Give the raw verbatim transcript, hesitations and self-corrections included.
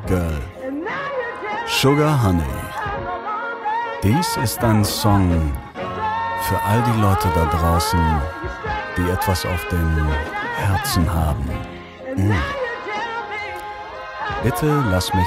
Girl. Sugar Honey. Dies ist ein Song für all die Leute da draußen, die etwas auf dem Herzen haben. Mm. Bitte lass mich